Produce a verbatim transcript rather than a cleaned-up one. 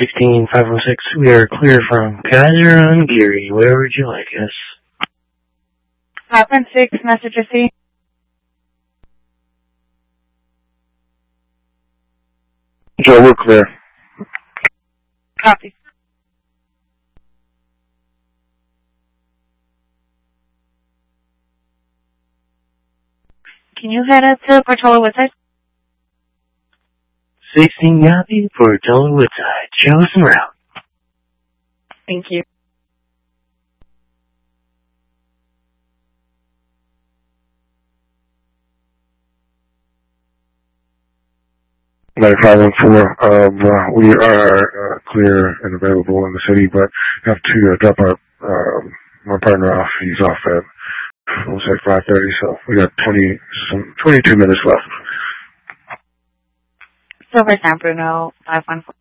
sixteen five oh six, we are clear from Kaiser on Geary. Where would you like us? five one six, message received. Joe, we're clear. Copy. Can you head up to Portola Woodside? sixteen copy, Portola Woodside. Show us en route. Thank you. ninety-five one four, um, uh, we are uh, clear and available in the city, but have to uh, drop our, um, my partner off. He's off at, we'll say five thirty, so we got twenty, some, twenty-two minutes left. Silver San Bruno, five one four.